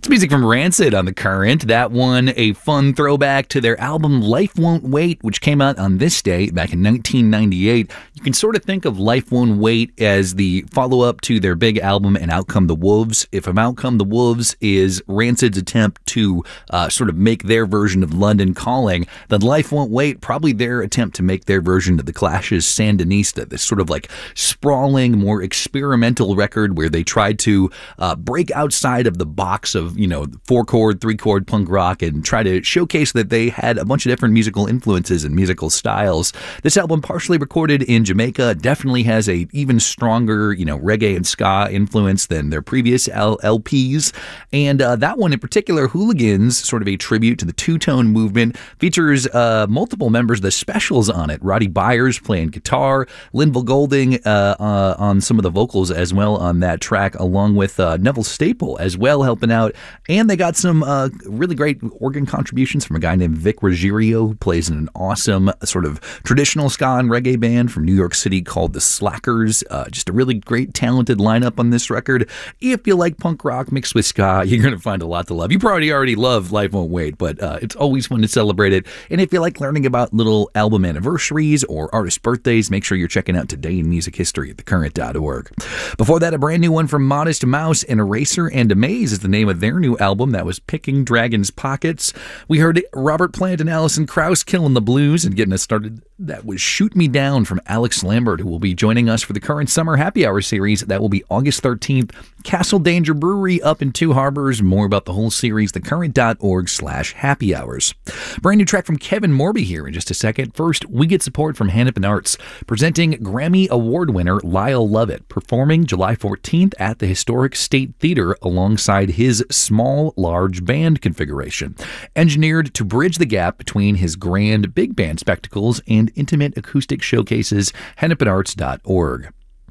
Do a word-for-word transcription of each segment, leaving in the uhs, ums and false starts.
It's music from Rancid on The Current. That one, a fun throwback to their album Life Won't Wait, which came out on this day back in nineteen ninety-eight. You can sort of think of Life Won't Wait as the follow-up to their big album And Out Come the Wolves. If Out Come the Wolves is Rancid's attempt to uh, sort of make their version of London Calling, then Life Won't Wait, probably their attempt to make their version of The Clash's Sandinista, this sort of like sprawling, more experimental record where they tried to uh, break outside of the box of, you know, four-chord, three-chord punk rock and try to showcase that they had a bunch of different musical influences and musical styles. This album, partially recorded in Jamaica, definitely has a even stronger, you know, reggae and ska influence than their previous L- LPs. And uh, that one in particular, Hooligans, sort of a tribute to the two-tone movement, features uh, multiple members of the Specials on it. Roddy Byers playing guitar, Linval Golding uh, uh, on some of the vocals as well on that track, along with uh, Neville Staple as well helping out. And they got some uh, really great organ contributions from a guy named Vic Ruggiero, who plays in an awesome sort of traditional ska and reggae band from New York City called The Slackers. Uh, just a really great, talented lineup on this record. If you like punk rock mixed with ska, you're going to find a lot to love. You probably already love Life Won't Wait, but uh, it's always fun to celebrate it. And if you like learning about little album anniversaries or artist birthdays, make sure you're checking out Today in Music History at the current dot org. Before that, a brand new one from Modest Mouse, and Eraser and Amaze is the name of their new album. That was Picking Dragons' Pockets. We heard Robert Plant and Alison Krauss killing the blues, and getting us started, that was Shoot Me Down from Alex Lambert, who will be joining us for the current Summer Happy Hour series. That will be August thirteenth. Castle Danger Brewery up in Two Harbors. More about the whole series, the current dot org slash happy hours. Brand new track from Kevin Morby here in just a second. First, we get support from Hennepin Arts, presenting Grammy Award winner Lyle Lovett, performing July fourteenth at the Historic State Theater alongside his small, large band configuration, engineered to bridge the gap between his grand big band spectacles and intimate acoustic showcases. hennepin arts dot org.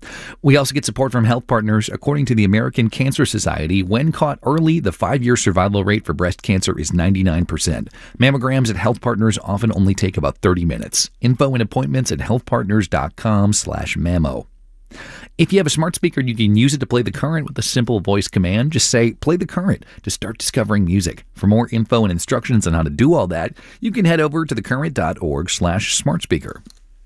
We also get support from Health Partners. According to the American Cancer Society, when caught early, the five-year survival rate for breast cancer is ninety-nine percent. Mammograms at Health Partners often only take about thirty minutes. Info and appointments at health partners dot com slash mammo. If you have a smart speaker, you can use it to play The Current with a simple voice command. Just say, play The Current to start discovering music. For more info and instructions on how to do all that, you can head over to the current dot org slash smart speaker.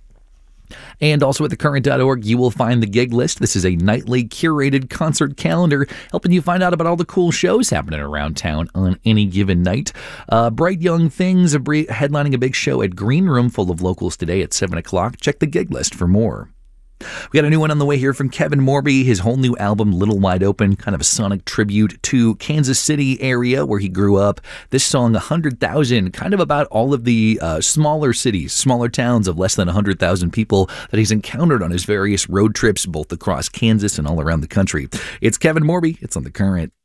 And also at the current dot org, you will find the gig list. This is a nightly curated concert calendar helping you find out about all the cool shows happening around town on any given night. Uh, Bright Young Things are headlining a big show at Green Room full of locals today at seven o'clock. Check the gig list for more. We got a new one on the way here from Kevin Morby. His whole new album, Little Wide Open, kind of a sonic tribute to Kansas City area where he grew up. This song, one hundred thousand, kind of about all of the uh, smaller cities, smaller towns of less than one hundred thousand people that he's encountered on his various road trips, both across Kansas and all around the country. It's Kevin Morby. It's on The Current.